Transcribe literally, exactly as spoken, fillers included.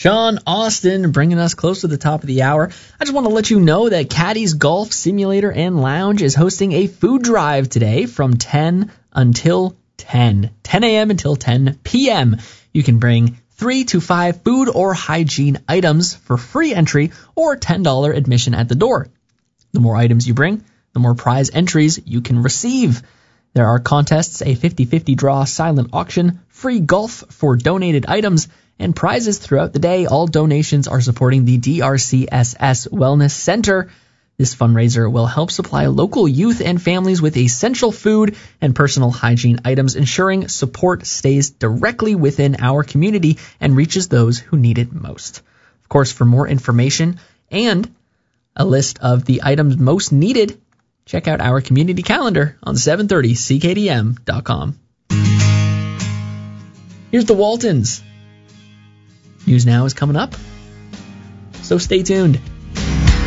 Sean Austin bringing us close to the top of the hour. I just want to let you know that Caddy's Golf Simulator and Lounge is hosting a food drive today from ten until ten. ten a.m. until ten p.m. You can bring three to five food or hygiene items for free entry or ten dollars admission at the door. The more items you bring, the more prize entries you can receive. There are contests, a fifty-fifty draw silent auction, free golf for donated items, and prizes throughout the day. All donations are supporting the D R C S S Wellness Center. This fundraiser will help supply local youth and families with essential food and personal hygiene items, ensuring support stays directly within our community and reaches those who need it most. Of course, for more information and a list of the items most needed, check out our community calendar on seven thirty C K D M dot com. Here's the Waltons. News Now is coming up, so stay tuned.